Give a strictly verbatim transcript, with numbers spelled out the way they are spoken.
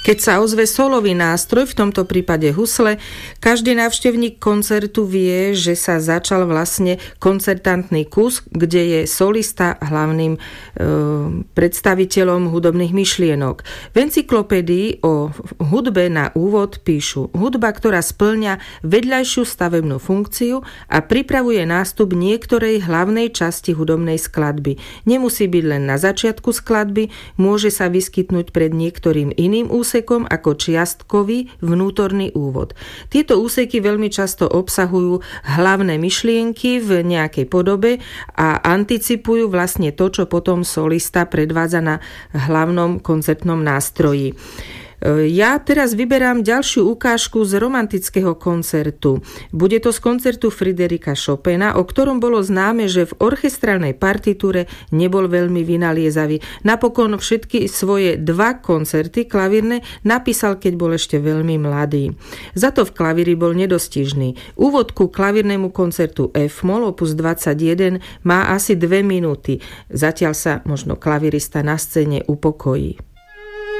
Keď sa ozve solový nástroj, v tomto prípade husle, každý návštevník koncertu vie, že sa začal vlastne koncertantný kus, kde je solista hlavným e, predstaviteľom hudobných myšlienok. V encyklopédii o hudbe na úvod píšu: hudba, ktorá spĺňa vedľajšiu stavebnú funkciu a pripravuje nástup niektorej hlavnej časti hudobnej skladby. Nemusí byť len na začiatku skladby, môže sa vyskytnúť pred niektorým iným úsekom ako čiastkový vnútorný úvod. Tieto úseky veľmi často obsahujú hlavné myšlienky v nejakej podobe a anticipujú vlastne to, čo potom solista predvádza na hlavnom koncertnom nástroji. Ja teraz vyberám ďalšiu ukážku z romantického koncertu. Bude to z koncertu Friderika Chopina, o ktorom bolo známe, že v orchestrálnej partitúre nebol veľmi vynaliezavý. Napokon všetky svoje dva koncerty klavírne napísal, keď bol ešte veľmi mladý. Za to v klavíri bol nedostižný. Úvod ku klavírnemu koncertu F-moll opus dvadsaťjeden má asi dve minúty. Zatiaľ sa možno klavírista na scéne upokojí.